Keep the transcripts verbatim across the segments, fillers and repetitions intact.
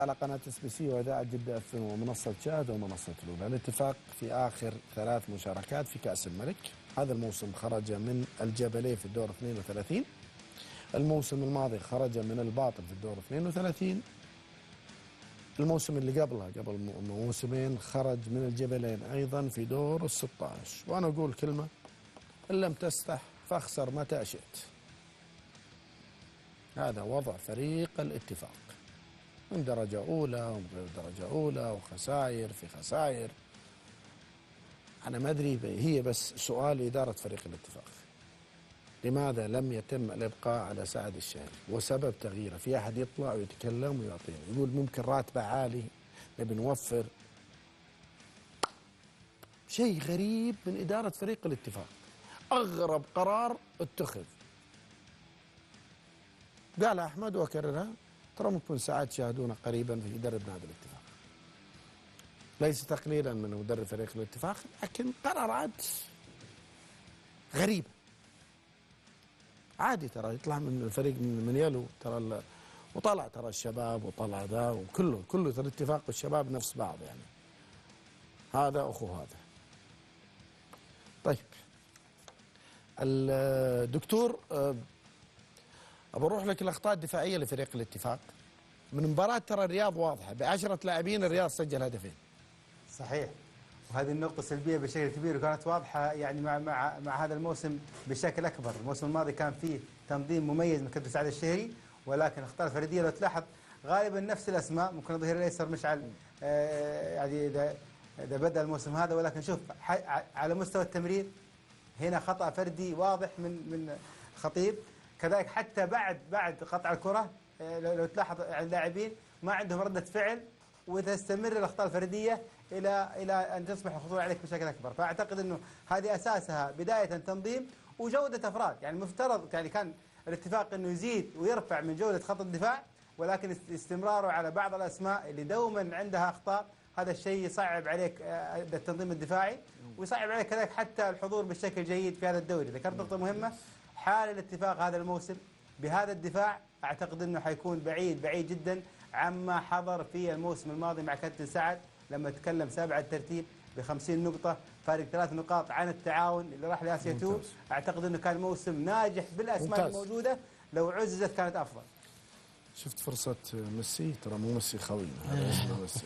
على قناة اس بي سي وإذاعة جدة اف ام ومنصة شاهد ومنصة الأولى. الاتفاق في آخر ثلاث مشاركات في كأس الملك. هذا الموسم خرج من الجبلية في الدور اثنين وثلاثين. الموسم الماضي خرج من الباطن في الدور اثنين وثلاثين. الموسم اللي قبلها قبل موسمين خرج من الجبلين أيضا في دور الستة عشر. وأنا أقول كلمة: إن لم تستح فاخسر متى شئت. هذا وضع فريق الاتفاق من درجة أولى ومن درجة أولى وخسائر في خسائر. أنا ما أدري، هي بس سؤال إدارة فريق الاتفاق: لماذا لم يتم الإبقاء على سعد الشهري؟ وسبب تغييره في أحد يطلع ويتكلم ويعطينا يقول ممكن راتبه عالي نبي نوفر. شيء غريب من إدارة فريق الاتفاق. أغرب قرار اتخذ، قال أحمد وأكررها: ترى ممكن ساعات تشاهدونا قريبا في يدرب نادي الاتفاق. ليس تقليلا من مدرب فريق الاتفاق، لكن قرارات غريبة. عادي ترى يطلع من الفريق من يلو ترى، وطلع ترى الشباب وطلع ذا وكله كله ترى الاتفاق والشباب نفس بعض يعني. هذا أخو هذا. طيب الدكتور أبى أروح لك الأخطاء الدفاعية لفريق الاتفاق من مباراة. ترى الرياض واضحة، بعشرة لاعبين الرياض سجل هدفين. صحيح، وهذه النقطة سلبية بشكل كبير وكانت واضحة يعني مع مع مع هذا الموسم بشكل أكبر. الموسم الماضي كان فيه تنظيم مميز من كابتن سعد الشهري، ولكن أخطاء فردية لو تلاحظ غالبا نفس الأسماء. ممكن الظهير الأيسر مشعل آه يعني إذا إذا بدأ الموسم هذا، ولكن شوف على مستوى التمرير هنا خطأ فردي واضح من من خطيب. كذلك حتى بعد بعد قطع الكرة لو, لو تلاحظ اللاعبين ما عندهم ردة فعل، وتستمر الأخطاء الفردية إلى إلى أن تصبح الخطورة عليك بشكل أكبر. فأعتقد أنه هذه أساسها بداية تنظيم وجودة أفراد. يعني المفترض يعني كان الاتفاق أنه يزيد ويرفع من جودة خط الدفاع، ولكن استمراره على بعض الأسماء اللي دوما عندها أخطاء هذا الشيء يصعب عليك التنظيم الدفاعي، ويصعب عليك كذلك حتى الحضور بشكل جيد في هذا الدوري. ذكرت نقطة مهمة: حال الاتفاق هذا الموسم بهذا الدفاع أعتقد أنه حيكون بعيد بعيد جدا عما حضر في الموسم الماضي مع كابتن سعد لما تكلم سابع الترتيب بخمسين نقطة، فارق ثلاث نقاط عن التعاون اللي راح لآسيا تو. أعتقد أنه كان موسم ناجح بالأسماء الموجودة، لو عززت كانت أفضل. شفت فرصة ميسي؟ ترى مو ميسي خوي، هذا اسمه ميسي.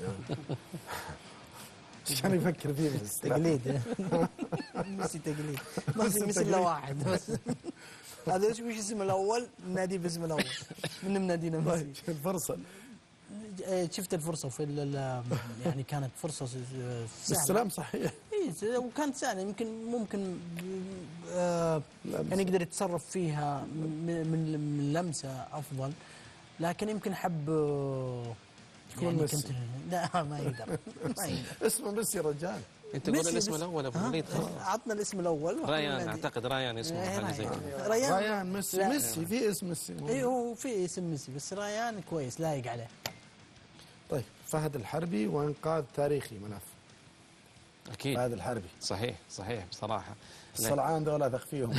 ايش كان يفكر فيه بس؟ تقليد. ميسي تقليد، ما في ميسي الا واحد بس. هذا ايش وش اسمه الاول؟ نادي باسمه الاول من منادينا ميسي. الفرصة شفت الفرصة في يعني كانت فرصة سهلة بالسلام. صحيح، اي وكانت سهلة، يمكن ممكن آه يعني يقدر يتصرف فيها من من لمسة أفضل، لكن يمكن حب يعني كنت لا ما يقدر ما يقدر. اسمه ميسي رجال. انت قول الاسم الاول ابو وليد. عطنا الاسم الاول. ريان، اعتقد ريان اسمه حاجه زي كذا. ريان ريان ميسي. ميسي في اسم ميسي. اي هو في اسم ميسي، بس ريان كويس لايق عليه. طيب فهد الحربي وانقاذ تاريخي مناف. اكيد فهد الحربي صحيح صحيح بصراحه. الصلعان دول اثق فيهم.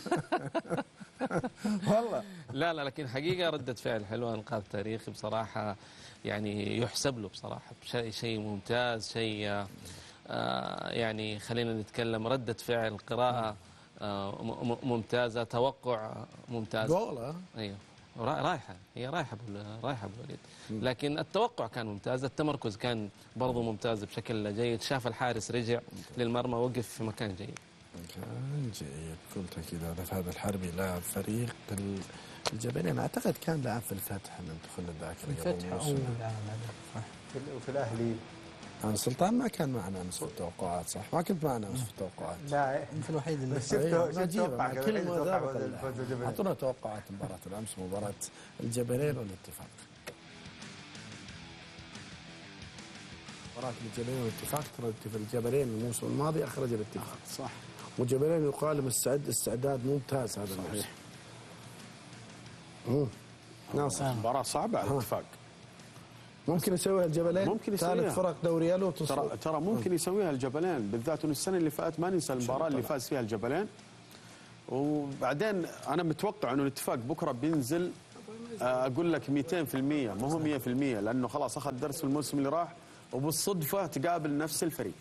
والله لا لا لكن حقيقه رده فعل حلوه، انقاذ تاريخي بصراحه، يعني يحسب له بصراحه. شيء شيء ممتاز، شيء آه يعني خلينا نتكلم ردة فعل، قراءة آه ممتازة، توقع ممتاز. جول. ايوه رايحة، هي رايحة رايحة ابو وليد، لكن التوقع كان ممتاز، التمركز كان برضه ممتاز بشكل جيد. شاف الحارس رجع للمرمى، وقف في مكان جيد. كان جيد بكل تأكيد. هذا فهد الحربي لاعب فريق الجبلين، اعتقد كان لاعب في الفتح من دخول الذاكرة. الفتح أول وفي الأهلي. أنا سلطان ما كان معنا أمس في التوقعات، صح؟ ما كنت معنا أمس في التوقعات. لا أنت الوحيد اللي شفته. شفته كل ما أعطونا توقعات مباراة الأمس، مباراة الجبلين والاتفاق. مباراة الجبلين والاتفاق، ترى الجبلين الموسم الماضي أخرج الاتفاق. صح. والجبلين يقال مستعد استعداد ممتاز هذا الموسم. امم ناصر مباراة صعبة على الاتفاق. ممكن يسويها الجبلين. ممكن يسويها. ثالث فرق دوري الو ترى ترى ممكن يسويها الجبلين، بالذات انه السنه اللي فاتت ما ننسى المباراه اللي فاز فيها الجبلين. وبعدين انا متوقع انه الاتفاق بكره بينزل اقول لك مئتين بالمئة مو هو مئة بالمئة، لانه خلاص اخذ درس في الموسم اللي راح وبالصدفه تقابل نفس الفريق.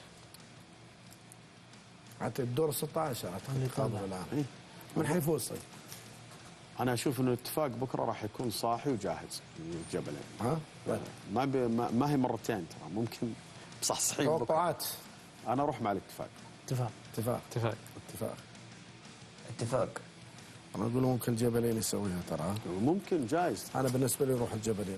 حتى الدور ستة عشر اعتقد قابل الان. من حيفوز طيب؟ انا اشوف انه الاتفاق بكره راح يكون صاحي وجاهز الجبلين. ها؟ ما, ما ما هي مرتين ترى، ممكن مصحصحين. توقعات؟ انا اروح مع الاتفاق. اتفاق اتفاق اتفاق اتفاق اتفاق. انا اقول ممكن الجبلين يسويها ترى. ممكن جايز. انا بالنسبه لي اروح الجبلين.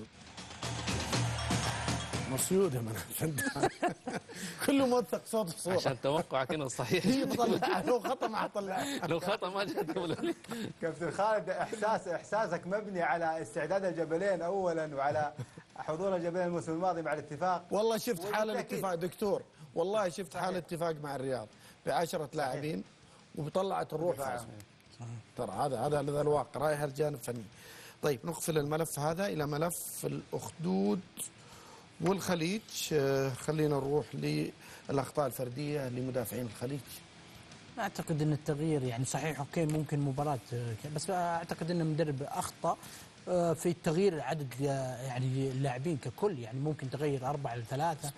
مصيودة من الفندق. كله موثق صوت وصورة عشان توقعك انه صحيح. هي تطلع لو خطا ما حطلع. لو خطا ما جت تقول. كابتن خالد، احساس احساسك مبني على استعداد الجبلين اولا وعلى حضور الجبلين الموسم الماضي مع الاتفاق. والله شفت حال الاتفاق دكتور، والله شفت حال الاتفاق مع الرياض بعشرة لاعبين وطلعت الروح فازوا. ترى هذا هذا هذا الواقع، رايح الجانب فني. طيب نقفل الملف هذا الى ملف الاخدود والخليج. خلينا نروح للاخطاء الفرديه لمدافعين الخليج. اعتقد ان التغيير يعني صحيح اوكي ممكن مباراه، بس اعتقد ان المدرب اخطا في تغيير عدد يعني اللاعبين ككل. يعني ممكن تغير أربعة لثلاثة.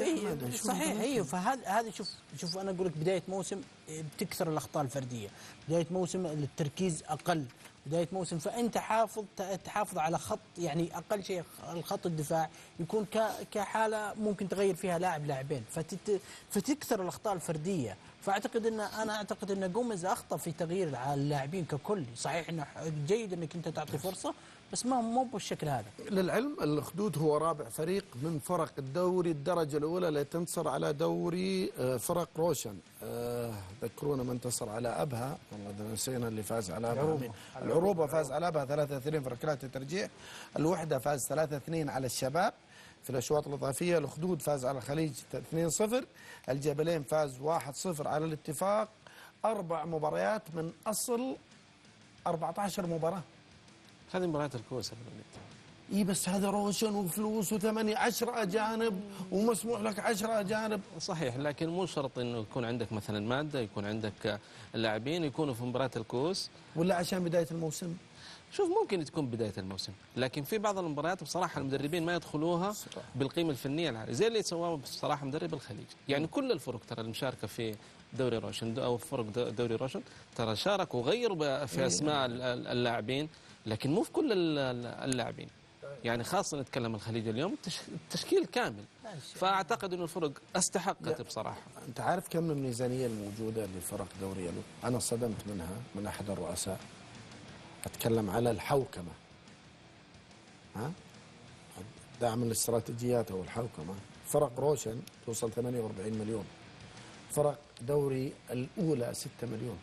صحيح ايوه. فهذا هذا شوف شوف انا اقول لك بدايه موسم بتكثر الاخطاء الفرديه، بدايه موسم التركيز اقل، بدايه موسم فانت حافظ تحافظ على خط يعني اقل شيء الخط الدفاع يكون كحاله ممكن تغير فيها لاعب لاعبين فتكثر الاخطاء الفرديه. فاعتقد ان انا اعتقد ان جوميز اخطا في تغيير اللاعبين ككل. صحيح انه جيد انك انت تعطي فرصه بس ما مو بالشكل هذا. للعلم الاخدود هو رابع فريق من فرق الدوري الدرجه الاولى اللي تنتصر على دوري فرق روشن. ذكرونا من انتصر على ابها، والله نسينا اللي فاز على ابها. العروبه فاز على ابها ثلاثة اثنين في ركلات الترجيح. الوحده فاز ثلاثة اثنين على الشباب في الاشواط الاضافيه. الاخدود فاز على الخليج اثنين صفر. الجبلين فاز واحد صفر على الاتفاق. اربع مباريات من اصل أربعة عشر مباراه. هذه مباراة الكوسة. اي بس هذا روشن وفلوس وثمانية عشرة اجانب ومسموح لك عشرة اجانب. صحيح، لكن مو شرط انه يكون عندك مثلا ماده، يكون عندك اللاعبين يكونوا في مباراة الكوس ولا عشان بدايه الموسم. شوف ممكن تكون بداية الموسم، لكن في بعض المباريات بصراحة المدربين ما يدخلوها بالقيمة الفنية العالية زي اللي سواه بصراحة مدرب الخليج. يعني كل الفرق ترى المشاركة في دوري روشن او فرق دوري روشن ترى شاركوا وغيروا في اسماء اللاعبين، لكن مو في كل اللاعبين. يعني خاصة نتكلم الخليج اليوم التشكيل كامل. فأعتقد أن الفرق استحقت بصراحة. أنت عارف كم الميزانية الموجودة لفرق دوري الو؟ أنا صدمت منها من أحد الرؤساء. أتكلم على الحوكمة، ها؟ دعم الاستراتيجيات أو الحوكمة. فرق روشن توصل ثمانية وأربعين مليون، فرق دوري الأولى ستة مليون،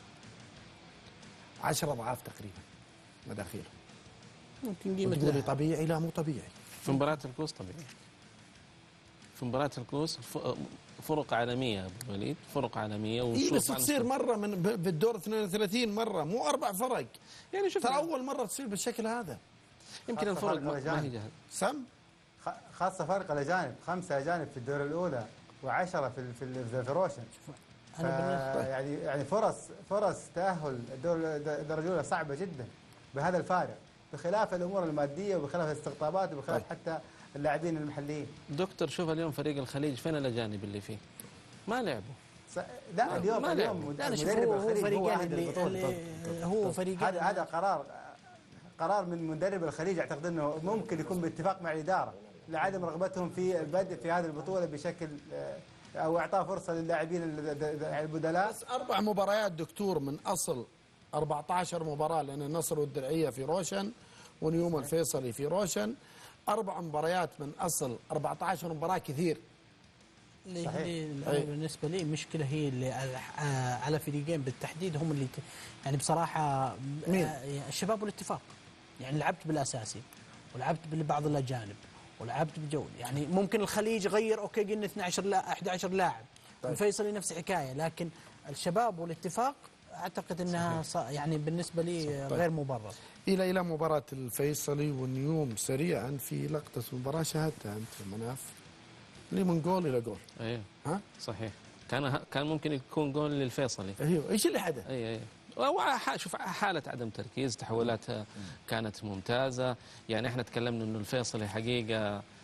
عشرة أضعاف تقريبا مداخيل. ممكن قيمة تقولي طبيعي؟ لا مو طبيعي. في مباراة الكوس طبيعي. في مباراة الكوس فرق عالمية ابو وليد، فرق عالمية. إيه بس تصير مرة من بالدور اثنين وثلاثين مرة، مو أربع فرق. يعني شوف ترى أول مرة تصير بالشكل هذا. يمكن الفرق ما هي جاهزة. سم خاصة فرق الأجانب، خمسة أجانب في الدور الأولى وعشرة في في في روشن. يعني يعني فرص فرص تأهل الدور الدرجة الأولى صعبة جدا بهذا الفارق، بخلاف الامور الماديه وبخلاف الاستقطابات وبخلاف حتى اللاعبين المحليين. دكتور شوف اليوم فريق الخليج فين الاجانب اللي فيه؟ ما لعبوا. س... لا اليوم ما اليوم لا مدرب الخليج هو فريقين اللي هو فريقين. هذا هذا قرار قرار من مدرب الخليج. اعتقد انه ممكن يكون باتفاق مع الاداره لعدم رغبتهم في البدء في هذه البطوله بشكل او اعطاء فرصه للاعبين البدلاء. بس اربع مباريات دكتور من اصل أربعة عشر مباراة، لأن النصر والدرعية في روشن ونيوم الفيصلي في روشن. أربع مباريات من أصل أربعة عشر مباراة كثير. اللي هي بالنسبة لي مشكلة هي اللي على فريقين بالتحديد هم اللي يعني بصراحة مين؟ الشباب والاتفاق. يعني لعبت بالأساسي ولعبت ببعض الأجانب ولعبت بجول. يعني ممكن الخليج غير أوكي قلنا اثني عشر لا أحد عشر لاعب. طيب. الفيصلي نفس الحكاية، لكن الشباب والاتفاق أعتقد أنها يعني بالنسبة لي غير مبرر. إلى إلى مباراة الفيصلي والنيوم سريعا في لقطة مباراة شاهدتها أنت مناف اللي من جول إلى جول. أيوه ها؟ صحيح. كان كان ممكن يكون جول للفيصلي. أيوه إيش اللي حدث؟ أيوه أيوه شوف حالة عدم تركيز، تحولاتها كانت ممتازة. يعني احنا تكلمنا انه الفيصلي حقيقة